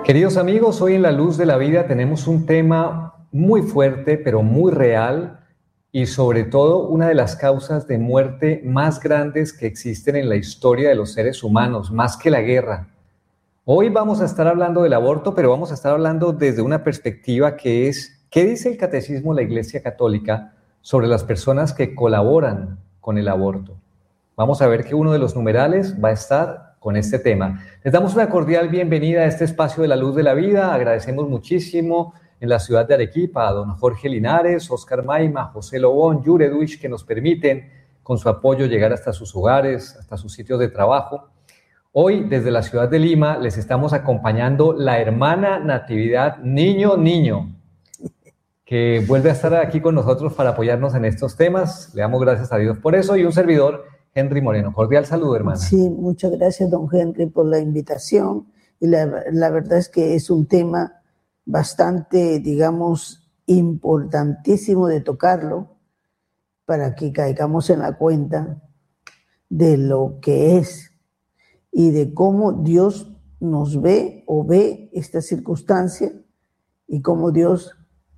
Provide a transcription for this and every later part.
Queridos amigos, hoy en La Luz de la Vida tenemos un tema muy fuerte, pero muy real, y sobre todo una de las causas de muerte más grandes que existen en la historia de los seres humanos, más que la guerra. Hoy vamos a estar hablando del aborto, pero vamos a estar hablando desde una perspectiva que es, ¿qué dice el Catecismo de la Iglesia Católica sobre las personas que colaboran con el aborto? Vamos a ver que uno de los numerales va a estar con este tema. Les damos una cordial bienvenida a este espacio de La Luz de la Vida. Agradecemos muchísimo en la ciudad de Arequipa a don Jorge Linares, Oscar Maima, José Lobón, Yure Duich, que nos permiten con su apoyo llegar hasta sus hogares, hasta sus sitios de trabajo. Hoy, desde la ciudad de Lima, les estamos acompañando la hermana Natividad Niño, que vuelve a estar aquí con nosotros para apoyarnos en estos temas. Le damos gracias a Dios por eso, y un servidor, Henry Moreno. Cordial saludo, hermana. Sí, muchas gracias, don Henry, por la invitación. Y la verdad es que es un tema bastante, digamos, importantísimo de tocarlo para que caigamos en la cuenta de lo que es y de cómo Dios nos ve o ve esta circunstancia y cómo Dios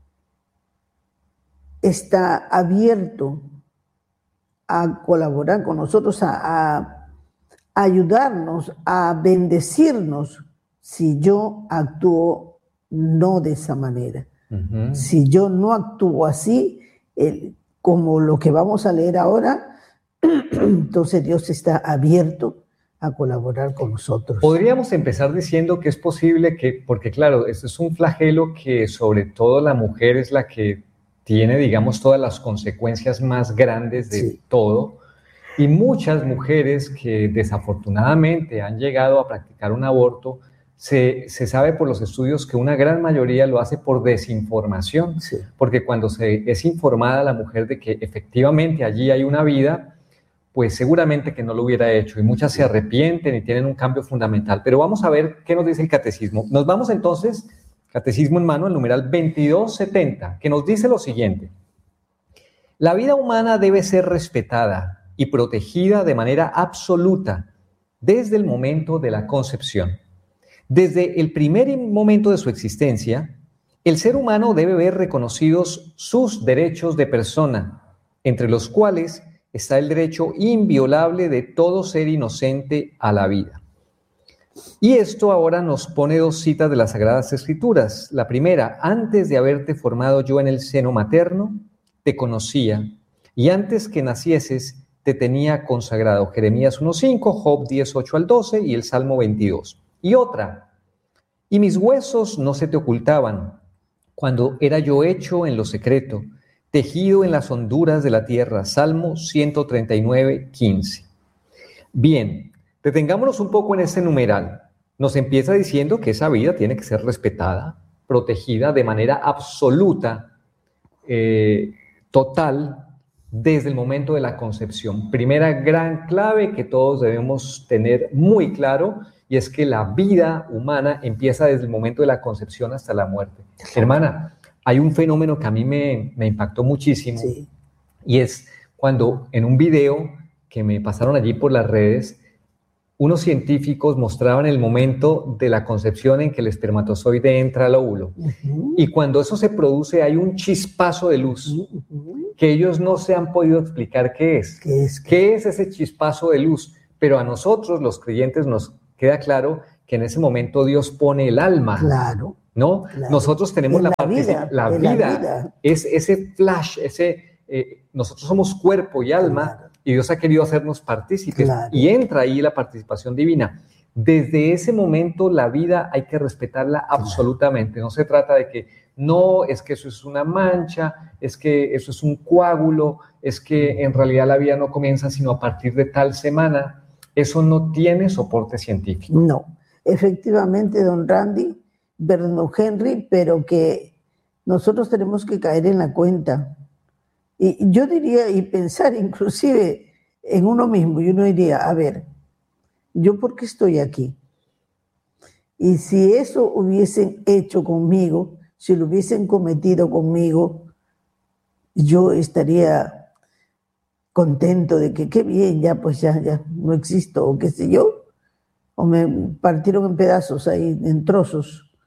está abierto a colaborar con nosotros, a ayudarnos, a bendecirnos si yo actúo no de esa manera. Uh-huh. Si yo no actúo así, como lo que vamos a leer ahora, entonces Dios está abierto a colaborar con nosotros. Podríamos empezar diciendo que es posible que, porque claro, esto es un flagelo que sobre todo la mujer es la que tiene, digamos, todas las consecuencias más grandes de todo, y muchas mujeres que desafortunadamente han llegado a practicar un aborto, se sabe por los estudios que una gran mayoría lo hace por desinformación, porque cuando se es informada la mujer de que efectivamente allí hay una vida, pues seguramente que no lo hubiera hecho, y muchas se arrepienten y tienen un cambio fundamental. Pero vamos a ver qué nos dice el catecismo. Nos vamos entonces, catecismo en mano, el numeral 2270, que nos dice lo siguiente: la vida humana debe ser respetada y protegida de manera absoluta desde el momento de la concepción. Desde el primer momento de su existencia, el ser humano debe ver reconocidos sus derechos de persona, entre los cuales está el derecho inviolable de todo ser inocente a la vida. Y esto ahora nos pone dos citas de las Sagradas Escrituras. La primera: antes de haberte formado yo en el seno materno, te conocía, y antes que nacieses te tenía consagrado. Jeremías 1:5, Job 10:8 al 12 y el Salmo 22. Y otra: y mis huesos no se te ocultaban, cuando era yo hecho en lo secreto, tejido en las honduras de la tierra. Salmo 139:15. Bien, detengámonos un poco en este numeral. Nos empieza diciendo que esa vida tiene que ser respetada, protegida de manera absoluta, total, desde el momento de la concepción. Primera gran clave que todos debemos tener muy claro, y es que la vida humana empieza desde el momento de la concepción hasta la muerte. Hermana, hay un fenómeno que a mí me impactó muchísimo, y es cuando en un video que me pasaron allí por las redes, unos científicos mostraban el momento de la concepción en que el espermatozoide entra al óvulo. Uh-huh. Y cuando eso se produce hay un chispazo de luz, uh-huh, que ellos no se han podido explicar qué es. ¿Qué es ese chispazo de luz? Pero a nosotros, los creyentes, nos queda claro que en ese momento Dios pone el alma. Claro. ¿No? Claro. Nosotros tenemos la vida, es ese flash, nosotros somos cuerpo y alma, claro, y Dios ha querido hacernos partícipes, claro, y entra ahí la participación divina. Desde ese momento la vida hay que respetarla, claro, absolutamente. No se trata de que no, es que eso es una mancha, es que eso es un coágulo, es que en realidad la vida no comienza sino a partir de tal semana. Eso no tiene soporte científico. No, efectivamente, don Randy, don Henry, pero que nosotros tenemos que caer en la cuenta. Y yo diría, y pensar inclusive en uno mismo, y uno diría, a ver, ¿yo por qué estoy aquí? Y si eso hubiesen hecho conmigo, si lo hubiesen cometido conmigo, yo estaría contento de que qué bien, ya pues ya no existo, o qué sé yo, o me partieron en pedazos ahí, en trozos,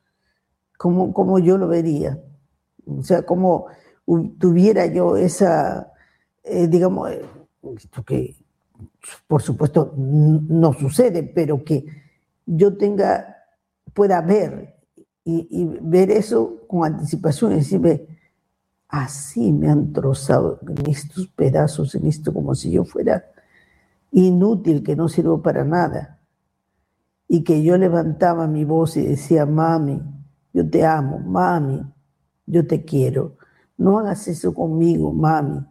como yo lo vería. O sea, como tuviera yo esa, digamos, esto que por supuesto no sucede, pero que yo pueda ver y ver eso con anticipación y decirme, así me han trozado en estos pedazos, en esto, como si yo fuera inútil, que no sirvo para nada. Y que yo levantaba mi voz y decía, mami, yo te amo, mami, yo te quiero. No hagas eso conmigo, mami.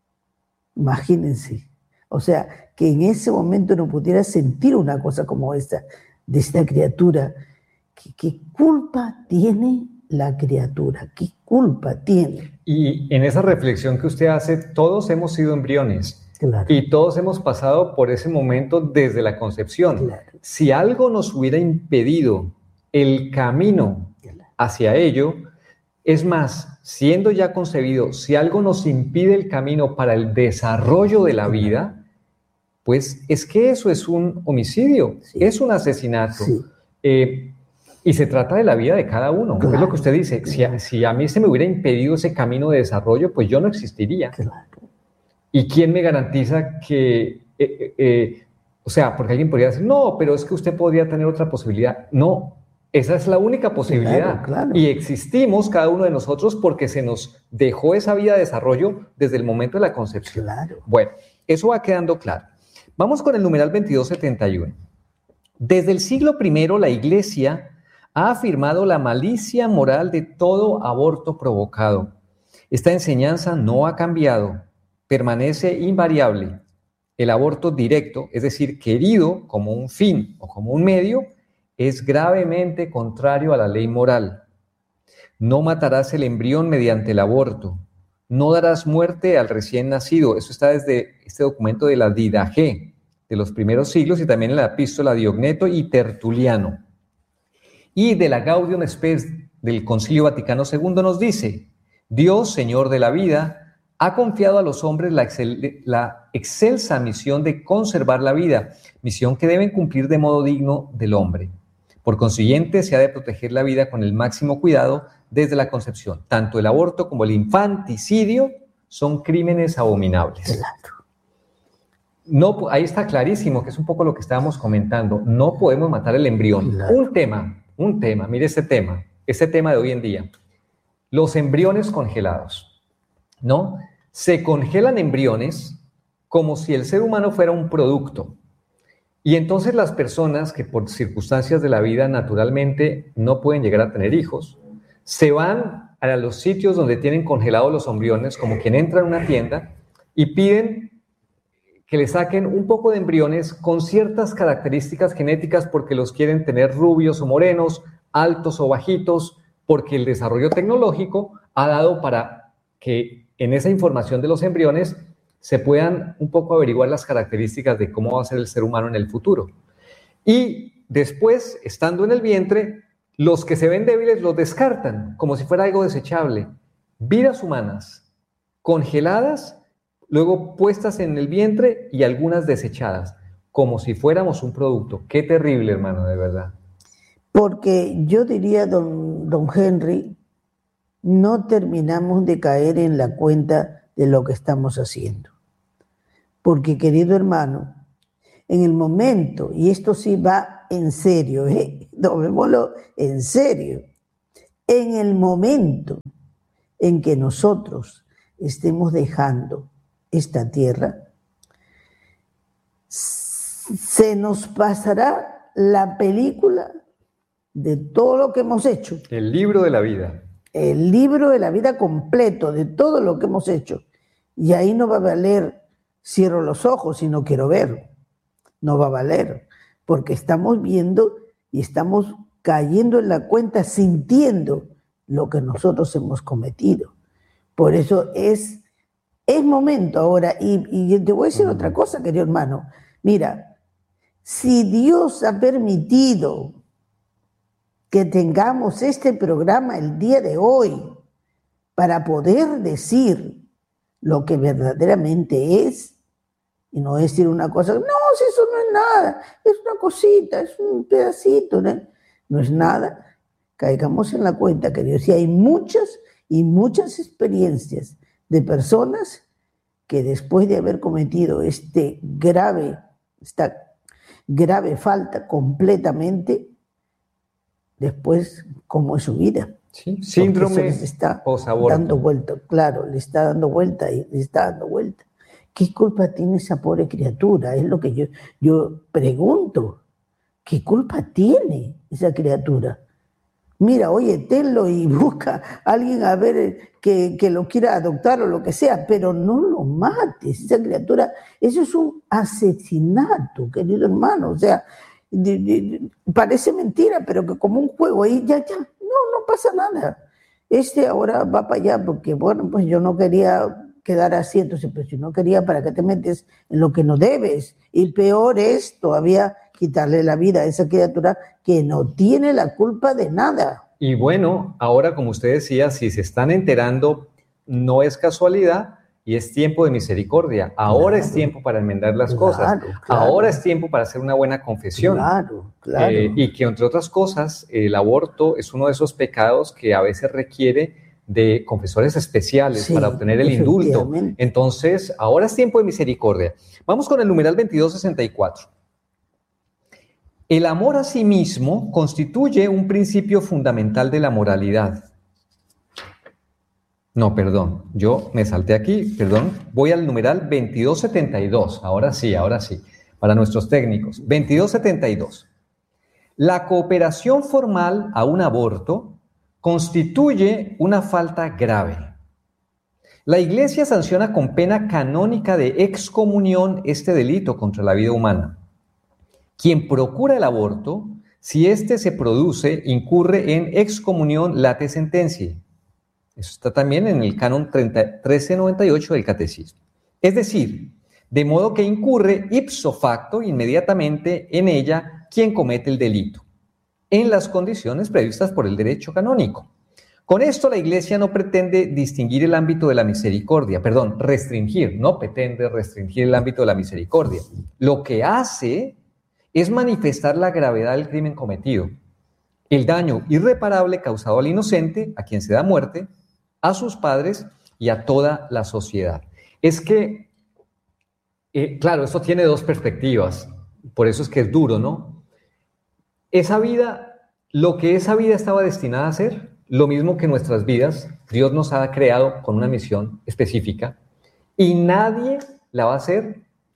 Imagínense. O sea, que en ese momento no pudiera sentir una cosa como esta, de esta criatura. ¿Qué culpa tiene la criatura? ¿Qué culpa tiene? Y en esa reflexión que usted hace, todos hemos sido embriones. Claro. Y todos hemos pasado por ese momento desde la concepción. Claro. Si algo nos hubiera impedido el camino hacia ello, es más, siendo ya concebido, si algo nos impide el camino para el desarrollo de la vida, pues es que eso es un homicidio, sí. Es un asesinato. Sí. Y se trata de la vida de cada uno. Claro. Es lo que usted dice. Si a mí se me hubiera impedido ese camino de desarrollo, pues yo no existiría. Claro. ¿Y quién me garantiza que, o sea, porque alguien podría decir, no, pero es que usted podría tener otra posibilidad? No, esa es la única posibilidad. Claro. Y existimos cada uno de nosotros porque se nos dejó esa vida de desarrollo desde el momento de la concepción. Claro. Bueno, eso va quedando claro. Vamos con el numeral 2271. Desde el siglo I, la Iglesia ha afirmado la malicia moral de todo aborto provocado. Esta enseñanza no ha cambiado. Permanece invariable. El aborto directo, es decir, querido como un fin o como un medio, es gravemente contrario a la ley moral. No matarás el embrión mediante el aborto. No darás muerte al recién nacido. Eso está desde este documento de la Didache de los primeros siglos y también en la epístola de Diogneto y Tertuliano. Y de la Gaudium Spes del Concilio Vaticano II nos dice, Dios, Señor de la vida, ha confiado a los hombres la excelsa misión de conservar la vida, misión que deben cumplir de modo digno del hombre. Por consiguiente, se ha de proteger la vida con el máximo cuidado desde la concepción. Tanto el aborto como el infanticidio son crímenes abominables. Claro. No, ahí está clarísimo, que es un poco lo que estábamos comentando. No podemos matar el embrión. Claro. Un tema, mire este tema de hoy en día. Los embriones congelados, ¿no? Se congelan embriones como si el ser humano fuera un producto. Y entonces las personas que por circunstancias de la vida naturalmente no pueden llegar a tener hijos, se van a los sitios donde tienen congelados los embriones, como quien entra en una tienda y piden que le saquen un poco de embriones con ciertas características genéticas porque los quieren tener rubios o morenos, altos o bajitos, porque el desarrollo tecnológico ha dado para que en esa información de los embriones se puedan un poco averiguar las características de cómo va a ser el ser humano en el futuro. Y después, estando en el vientre, los que se ven débiles los descartan como si fuera algo desechable. Vidas humanas congeladas, luego puestas en el vientre y algunas desechadas, como si fuéramos un producto. Qué terrible, hermano, de verdad. Porque yo diría, don Henry, no terminamos de caer en la cuenta de lo que estamos haciendo. Porque, querido hermano, en el momento, y esto sí va en serio, tomémoslo en serio, en el momento en que nosotros estemos dejando esta tierra, se nos pasará la película de todo lo que hemos hecho. El libro de la vida. El libro de la vida completo, de todo lo que hemos hecho. Y ahí no va a valer, cierro los ojos y no quiero ver. No va a valer, porque estamos viendo y estamos cayendo en la cuenta, sintiendo lo que nosotros hemos cometido. Por eso es momento ahora. Y te voy a decir otra cosa, querido hermano. Mira, si Dios ha permitido que tengamos este programa el día de hoy para poder decir lo que verdaderamente es, y no decir una cosa, no, si eso no es nada, es una cosita, es un pedacito, ¿no? No es nada. caigamos en la cuenta, queridos, y hay muchas y muchas experiencias de personas que después de haber cometido esta grave falta completamente, después, ¿cómo es su vida? Sí, síndrome les está posaborto. Dando vuelta, claro, le está dando vuelta y le está dando vuelta. ¿Qué culpa tiene esa pobre criatura? Es lo que yo pregunto. ¿Qué culpa tiene esa criatura? Mira, oye, tenlo y busca a alguien a ver que lo quiera adoptar o lo que sea, pero no lo mates, esa criatura. Eso es un asesinato, querido hermano. O sea, parece mentira, pero que como un juego ahí ya, no pasa nada. Ahora va para allá porque, bueno, pues yo no quería quedar así, entonces, pues si no quería, ¿para qué te metes en lo que no debes? Y peor es todavía quitarle la vida a esa criatura que no tiene la culpa de nada. Y bueno, ahora como usted decía, si se están enterando, no es casualidad y es tiempo de misericordia. Ahora es tiempo para enmendar las cosas. Ahora es tiempo para hacer una buena confesión. Claro. Y que entre otras cosas, el aborto es uno de esos pecados que a veces requiere de confesores especiales para obtener el indulto. Entonces, ahora es tiempo de misericordia. Vamos con el numeral 2264. El amor a sí mismo constituye un principio fundamental de la moralidad. No, perdón, yo me salté aquí, perdón. Voy al numeral 2272. Ahora sí, para nuestros técnicos. 2272. La cooperación formal a un aborto constituye una falta grave. La Iglesia sanciona con pena canónica de excomunión este delito contra la vida humana. Quien procura el aborto, si éste se produce, incurre en excomunión late sentencia. Eso está también en el canon 1398 del Catecismo. Es decir, de modo que incurre ipso facto inmediatamente en ella quien comete el delito, en las condiciones previstas por el derecho canónico. Con esto la Iglesia no pretende distinguir el ámbito de la misericordia, no pretende restringir el ámbito de la misericordia. Lo que hace es manifestar la gravedad del crimen cometido, el daño irreparable causado al inocente, a quien se da muerte, a sus padres y a toda la sociedad. Es que, claro, esto tiene dos perspectivas, por eso es que es duro, ¿no? Esa vida, lo que esa vida estaba destinada a ser, lo mismo que nuestras vidas, Dios nos ha creado con una misión específica y nadie la va a hacer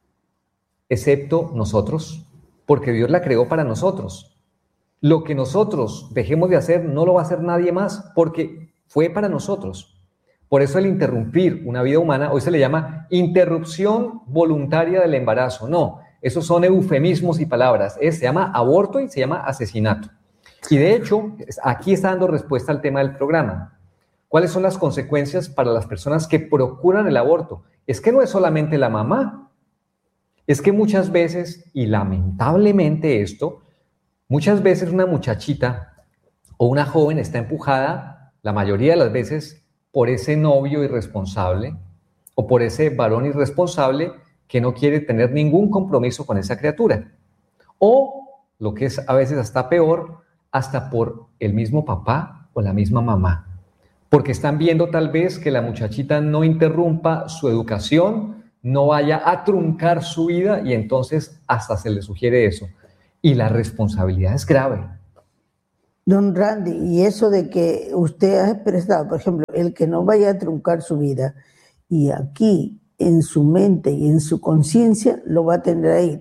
excepto nosotros, porque Dios la creó para nosotros. Lo que nosotros dejemos de hacer no lo va a hacer nadie más, porque fue para nosotros. Por eso el interrumpir una vida humana, hoy se le llama interrupción voluntaria del embarazo. No, esos son eufemismos y palabras. Se llama aborto y se llama asesinato. Y de hecho, aquí está dando respuesta al tema del programa. ¿Cuáles son las consecuencias para las personas que procuran el aborto? Es que no es solamente la mamá. Es que muchas veces, y lamentablemente muchas veces una muchachita o una joven está empujada, la mayoría de las veces, por ese novio irresponsable o por ese varón irresponsable que no quiere tener ningún compromiso con esa criatura. O, lo que es a veces hasta peor, hasta por el mismo papá o la misma mamá. Porque están viendo tal vez que la muchachita no interrumpa su educación, no vaya a truncar su vida y entonces hasta se le sugiere eso. Y la responsabilidad es grave. Don Randy, y eso de que usted ha expresado, por ejemplo, el que no vaya a truncar su vida, y aquí en su mente y en su conciencia lo va a tener ahí,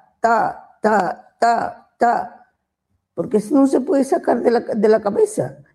porque eso no se puede sacar de la cabeza.